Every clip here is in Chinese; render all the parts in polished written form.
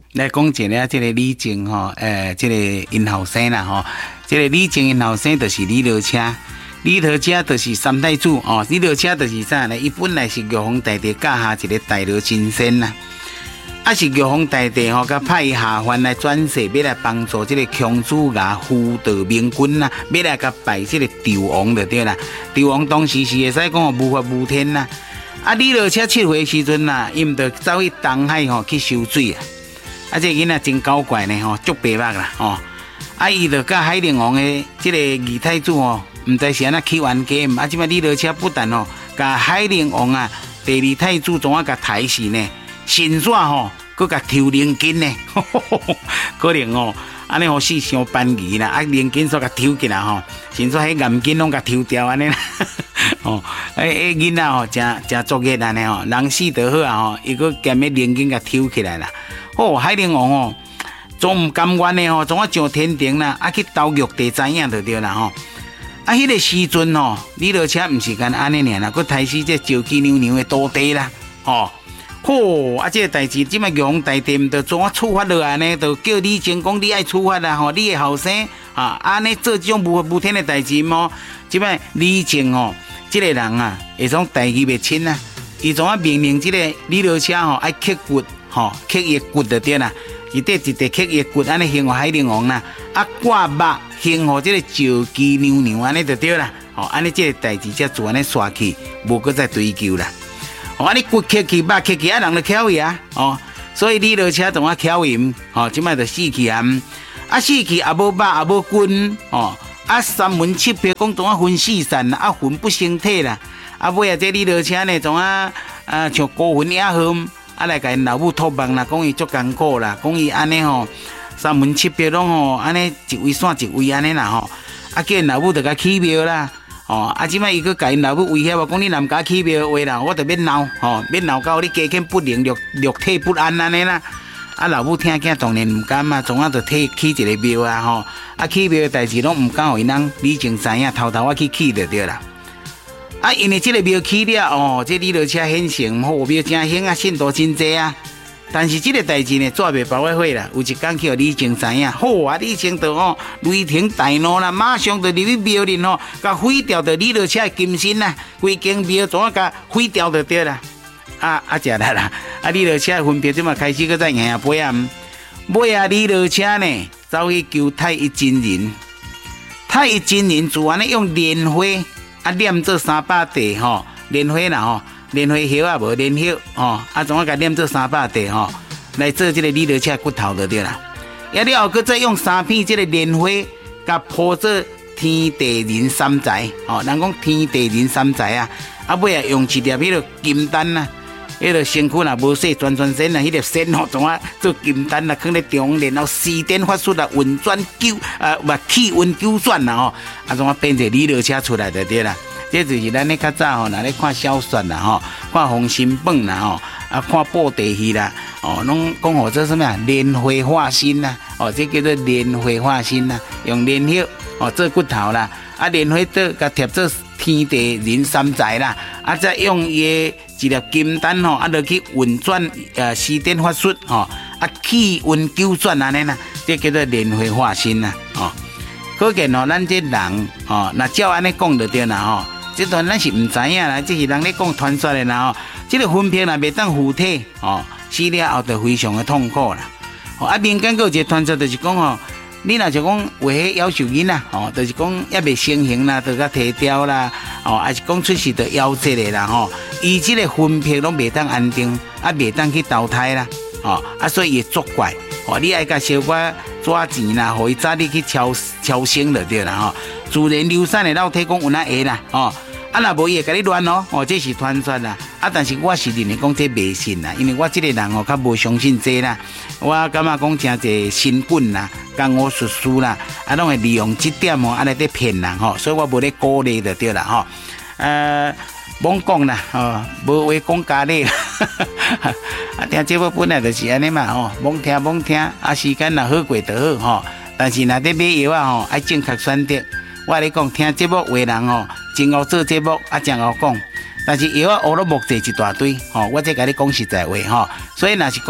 来讲一个这个李靖吼，这个因后生啦吼，这个李靖因后生就是李罗车，李罗车就是三太子哦，李罗车就是啥呢？伊本来是玉皇大帝驾下一个大罗金仙啦，啊是玉皇大帝吼，甲派下凡来转世，要来帮助这个孔子牙辅导明君啦，要来甲拜这个纣王就对啦。纣王当时是会使讲无法无天啦。啊，李罗车七岁时阵啦，伊毋着走去东海吼去收水啊。啊，这囡仔真搞怪呢吼，足白目啦吼。啊，伊着甲海陵王的这个二太子吼，毋知是安怎起冤家。啊，即摆李罗车不但吼，甲海陵王啊第二太子怎啊甲抬死呢？神煞吼，佮甲抽灵筋呢，可能哦。安尼吼死伤班疑啦，啊灵筋煞甲抽起来吼，神煞迄眼筋拢甲抽掉安尼啦。哦，囡仔吼，真作孽安尼吼，人死得好啊吼，伊个兼迄灵筋甲抽起来啦。哦，海陵王哦，总唔甘愿的吼，总啊上天庭啦，啊去投玉帝知影就对啦吼。啊，迄个时阵吼，李罗车唔是干安尼尔啦，佮开始这招起娘娘的土地啦，吼。啊，这个代志，即摆玉皇大帝唔着怎啊处罚落来呢？就叫李靖讲，你爱处罚啦吼，你的后生啊，安尼做这种无法无天的代志么？即摆李靖吼，这个人啊，会从大义灭亲啊，伊怎啊命令这个李罗车吼爱刻骨吼，刻伊骨就对啦，伊得一块刻伊骨，安尼兴互海陵王啦，啊挂目兴互这个召姬娘娘安尼就对啦，吼，安尼这个代志才做安尼刷去，无搁再追究啦。哦，安尼骨刻去，肉刻去，啊人就巧伊啊，哦，所以李罗车怎啊巧伊，哦，即摆就死去啊，啊死去也无肉也无筋，哦，啊三魂七魄讲怎啊分四散啦，啊魂不生体啦，啊尾啊这李罗车呢怎啊像孤魂野魂，啊来甲因老母托梦啦，讲伊足艰苦啦，讲伊安尼吼三魂七魄拢吼安尼一位散一位安尼啦吼，啊叫因老母就甲起庙啦。哦，啊！即摆伊去甲因老母威胁我，讲你若毋甲起庙话啦，我就免闹，吼，免闹到你家境不宁，肉体不安安尼啦。啊，老母听见当然毋甘啊，总啊就起一个庙啊，吼，啊起庙的代志拢毋敢互因人李靖知影，偷偷去起就对啦。啊，因为即个庙起了，哦，这李罗车显神，好庙真兴啊，信徒真济啊。但是这个代志呢，做袂包括会啦。有一天去李靖知影，好啊，李靖就哦雷霆大怒啦，马上就入去庙里吼，甲毁掉的李罗车的金身啦，规间庙怎啊甲毁掉就对啦。食啦啦，啊李罗车的分别即嘛开始搁再硬背啊，尾啊李罗车呢走去求太乙真人，太乙真人自然呢用莲花啊念做300地吼，莲花啦吼。莲花叶啊，无莲叶吼，啊，怎啊甲念做300地吼，来做这个李罗车骨头就对啦。了后，佮再用3片这个莲花，甲铺做天地人三才，吼，人讲天地人三才啊，啊尾啊用一粒迄个金丹啊，迄个身躯若无洗转身啊，迄粒身吼怎啊做金丹啊，放咧中，然后施电法术啊，运转气运九转啦吼，啊怎啊变一个李罗车出来就对啦。这就是咱咧较早吼，若咧看小说啦吼，看《封神榜》啦吼，啊看布袋戏啦，哦，拢讲好做什么啊？莲花化身啦，哦，这叫做莲花化身啦，用莲叶哦做骨头啦，啊莲花做甲贴做天地人三才啦，啊再用伊一粒金丹吼，啊落去运转施电法术吼，啊气运九转安尼啦，这叫做莲花化身啦，哦，可见吼，咱这人吼，那照安尼讲就对啦吼。这段咱是唔知影啦，这是人咧讲传说的啦吼。这个分片若袂当附体哦，死了后就非常的痛苦啦。哦，啊民间有一个传说就是讲吼，你若就讲为迄夭寿囡仔哦，就是讲还袂成形啦，就甲提掉啦，哦，还是讲出世就夭折的啦吼。伊这个分片拢袂当安定，啊袂当去投胎啦，哦，啊所以伊作怪，哦，你爱甲小可抓钱啦，互伊早日去超生就对啦吼。自然流散的老体讲有哪会啦，哦。啊，若无伊会甲你乱哦，哦，这是传说啦。啊，但是我是认为讲这迷信啦，因为我这个人哦，较无相信这啦。我感觉讲真侪神棍啦、江湖术士啦，啊，拢会利用这点哦，啊来在骗人吼，所以我无咧鼓励就对啦吼。罔讲啦，哦，无话讲家咧。啊，听节目本来就是安尼嘛，吼，罔听，啊，时间若好过就好吼。但是若在买药啊吼，爱正确选择。我咧讲听节目话人吼，真好做节目啊，真好讲。但是药啊学了木济一大堆吼，我再甲你讲实在话吼。所以若是讲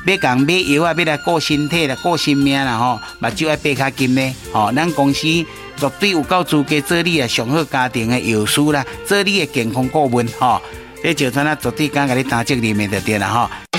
要讲买药啊，要来顾身体啦、顾性命啦吼，目睭爱闭较紧呢。吼，咱公司绝对有够资格做你上好家庭的药师啦，做你的健康顾问吼。这就算绝对敢甲你担责任的就对啦吼。